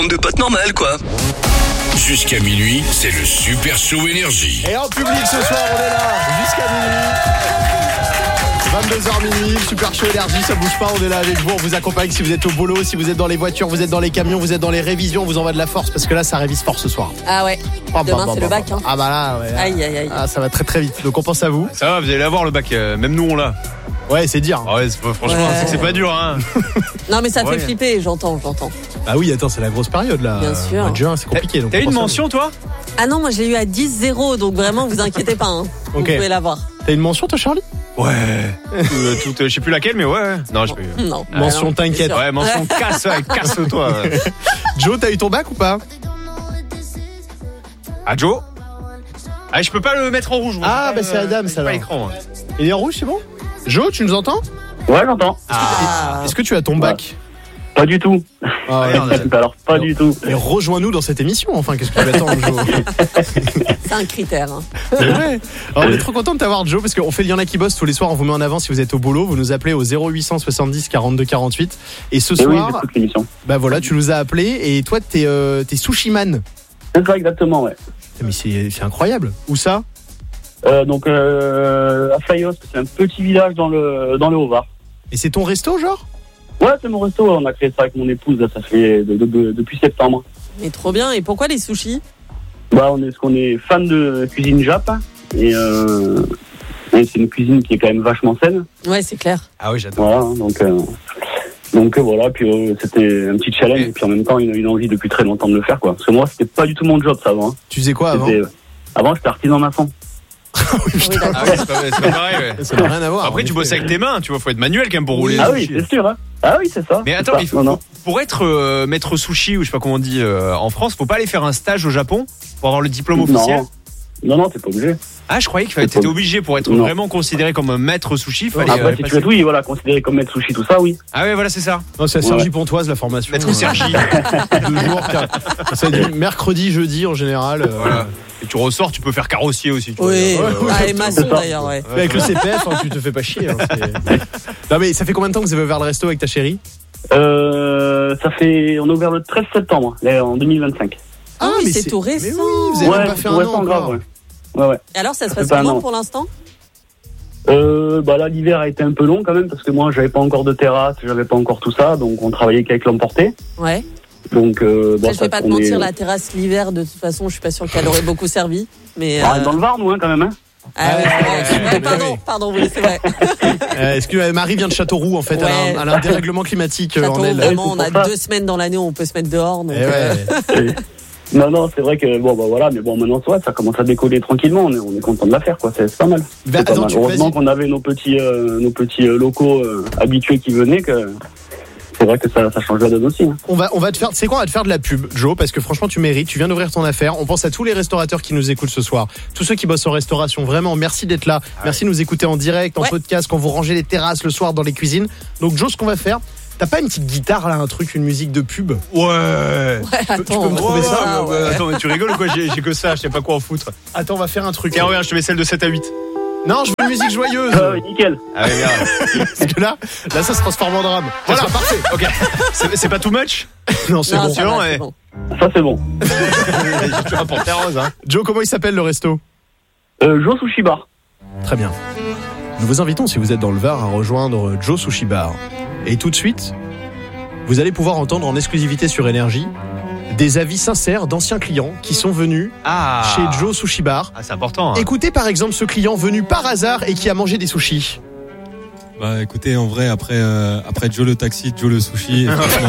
De potes normal, quoi. Jusqu'à minuit, c'est le Super Show Énergie. Et en public ce soir, on est là jusqu'à minuit. 22h minuit, Super Show Énergie, ça bouge pas, on est là avec vous, on vous accompagne si vous êtes au boulot, si vous êtes dans les voitures, vous êtes dans les camions, vous êtes dans les révisions, on vous envoie de la force parce que là ça révise fort ce soir. Ah ouais, demain c'est le bac. Hein. Ah bah là, ouais. Aïe, aïe, aïe. Ah, ça va très très vite, donc on pense à vous. Ça va, vous allez l'avoir le bac, même nous on l'a. Ouais, c'est dire. Ah ouais, franchement, c'est pas dur, hein. Non mais ça fait flipper, j'entends. Ah oui, attends, c'est la grosse période là. Bien sûr. Mois de juin, c'est compliqué. Donc T'as eu une mention toi? Ah non, moi j'ai eu à 10-0, donc vraiment vous inquiétez pas, hein. Vous pouvez l'avoir. T'as une mention toi, Charlie? Ouais. Je sais plus laquelle, mais ouais. Non, j'ai pas eu. Non. Mention, non, t'inquiète. Ouais, mention casse-toi. Joe, t'as eu ton bac ou pas? Ah, Joe? Ah, je peux pas le mettre en rouge. Ah, bah c'est Adam, ça pas va. écran. Hein. Il est en rouge, c'est bon? Joe, tu nous entends? Ouais, j'entends. Est-ce que tu as ton bac? Pas du tout. Ah, Alors, pas du tout. Et rejoins-nous dans cette émission, enfin, qu'est-ce que tu attends, Joe? C'est un critère. Hein. C'est vrai. Alors, on est trop content de t'avoir, Joe, parce qu'on fait le Y en a qui bossent tous les soirs, on vous met en avant si vous êtes au boulot, vous nous appelez au 0800 70 42 48. Et ce soir, oui, j'écoute l'émission. Bah voilà, tu nous as appelé et toi, t'es sushi-man. C'est ça, exactement, ouais. Mais c'est incroyable. Où ça? Donc, à Fayos, c'est un petit village dans le Haut-Var. Et c'est ton resto, genre? Ouais, c'est mon resto, on a créé ça avec mon épouse, là, ça fait depuis septembre. Mais trop bien, et pourquoi les sushis? Bah, parce qu'on est fan de cuisine jap, et c'est une cuisine qui est quand même vachement saine. Ouais, c'est clair. Ah oui, j'adore. Voilà, donc voilà, puis c'était un petit challenge, et puis en même temps, une envie depuis très longtemps de le faire, quoi. Parce que moi, c'était pas du tout mon job, ça, avant. Hein. Tu faisais quoi avant? Avant, j'étais artisan maçon. Oui, putain. Ah ouais, c'est pas pareil, ouais. Ça n'a rien à voir. Après, tu bosses avec tes mains, tu vois, faut être manuel quand même pour rouler. Ah oui, c'est sûr, hein. Ah oui, c'est ça. Mais attends, il faut, pour être maître sushi, ou je sais pas comment on dit en France, faut pas aller faire un stage au Japon pour avoir le diplôme officiel? Non, t'es pas obligé. Ah, je croyais que t'étais obligé pour être vraiment considéré comme un maître sushi. Fallait après, si tu veux, oui, voilà, considéré comme maître sushi, tout ça, oui. Ah ouais, voilà, c'est ça. Non, c'est à Cergy-Pontoise, la formation. Maître Cergy. 2 jours, ça dit mercredi, jeudi en général. Voilà. Et tu ressors, tu peux faire carrossier aussi. Tu oui, vois, et maçon d'ailleurs, ouais. Avec le CPF, hein, tu te fais pas chier. Hein, non, mais ça fait combien de temps que vous avez ouvert le resto avec ta chérie? On a ouvert le 13 septembre, là, en 2025. Ah oui, c'est tout récent. Mais oui, vous avez même pas fait un an encore. Grave, ouais. Et alors, ça se passe comment pour l'instant? Là, l'hiver a été un peu long quand même, parce que moi, j'avais pas encore de terrasse, j'avais pas encore tout ça, donc on travaillait qu'avec l'emporté. Ouais. Donc, je vais pas te mentir, la terrasse l'hiver, de toute façon, je suis pas sûr qu'elle aurait beaucoup servi. Mais dans le Var, nous, hein, quand même. Hein. Ah ouais, pardon, oui, c'est vrai. Excusez-moi, Marie vient de Châteauroux, en fait. Ouais. Elle a un dérèglement climatique Châteauroux, en elle. vraiment, on a 2 semaines dans l'année où on peut se mettre dehors. Donc, Non, c'est vrai que voilà, mais maintenant ça commence à décoller tranquillement. On est content de la faire, quoi. C'est pas mal. Heureusement qu'on avait nos petits locaux habitués qui venaient. Que c'est vrai que ça change la donne aussi. Hein. On va te faire, c'est quoi? On va te faire de la pub, Joe, parce que franchement, tu mérites. Tu viens d'ouvrir ton affaire. On pense à tous les restaurateurs qui nous écoutent ce soir, tous ceux qui bossent en restauration. Vraiment, merci d'être là. Merci de nous écouter en direct, en podcast, quand vous rangez les terrasses le soir dans les cuisines. Donc, Joe, ce qu'on va faire. T'as pas une petite guitare là, un truc, une musique de pub? Ouais. Tu peux me trouver ça? Attends, mais tu rigoles ou quoi? J'ai que ça, je sais pas quoi en foutre. Attends, on va faire un truc. Tiens, regarde, je te mets celle de 7 à 8. Non, je veux une musique joyeuse. Nickel. Ah, regarde. Parce que là, ça se transforme en drame. Voilà, parfait. Ok. C'est pas too much? Non, c'est bon. C'est bon. Ça, c'est bon. J'ai toujours un panthère rose, hein. Joe, comment il s'appelle le resto? Joe Sushi Bar. Très bien. Nous vous invitons, si vous êtes dans le Var, à rejoindre Joe Sushi Bar. Et tout de suite, vous allez pouvoir entendre en exclusivité sur Énergie des avis sincères d'anciens clients qui sont venus chez Joe Sushi Bar. Ah, c'est important. Hein. Écoutez par exemple ce client venu par hasard et qui a mangé des sushis. Bah écoutez, en vrai, après Joe le taxi, Joe le sushi,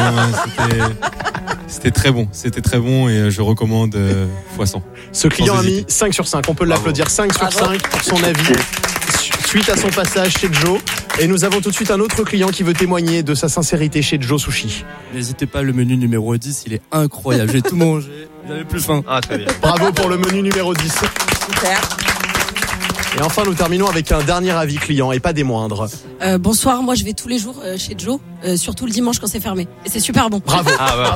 c'était très bon. C'était très bon et je recommande x100. Ce client a mis 5 sur 5. On peut l'applaudir. 5 sur 5 pour son avis suite à son passage chez Joe. Et nous avons tout de suite un autre client qui veut témoigner de sa sincérité chez Joe Sushi. N'hésitez pas, le menu numéro 10, il est incroyable. J'ai tout mangé, j'avais plus faim. Ah, très bien. Bravo pour le menu numéro 10. Super. Et enfin, nous terminons avec un dernier avis client et pas des moindres. Bonsoir, moi je vais tous les jours chez Joe, surtout le dimanche quand c'est fermé. Et c'est super bon. Bravo.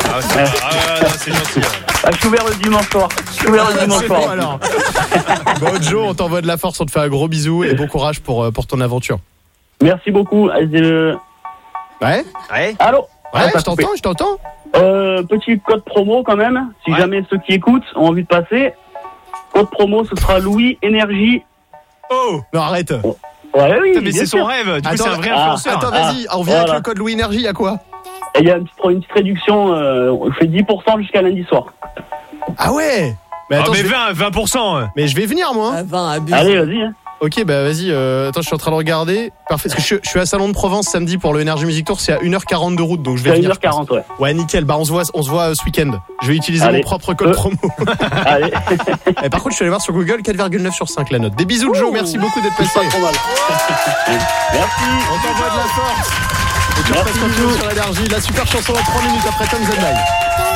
C'est gentil. Je suis ouvert le dimanche soir. Bon, alors. Bon, Joe, on t'envoie de la force, on te fait un gros bisou et bon courage pour ton aventure. Merci beaucoup. Ouais. Allô? Ouais, je t'entends. Petit code promo quand même, si jamais ceux qui écoutent ont envie de passer. Code promo, ce sera Louis Énergie. Oh non, arrête. Ouais, oui. Mais c'est son rêve. Du coup, c'est un vrai influenceur. Attends, vas-y, on revient avec le code Louis Énergie, il y a quoi? Et il y a une petite réduction, on fait 10% jusqu'à lundi soir. Ah ouais. Mais attends, 20%. Mais je vais venir, moi. 20, abuse. Allez, vas-y. Hein. Ok, bah vas-y, attends, je suis en train de regarder. Parfait, parce que je suis à Salon de Provence samedi pour le Energy Music Tour, c'est à 1h40 de route, donc je vais venir. 1h40, ouais. Ouais, nickel, bah on se voit ce week-end. Je vais utiliser mon propre code promo. Allez. Et par contre, je suis allé voir sur Google, 4,9 sur 5 la note. Des bisous, Joe, merci beaucoup d'être passé. Pas trop mal. Merci. On t'envoie de la force. Et tu repasses quand tu veux sur Energy, la super chanson en 3 minutes après Tom Zendai.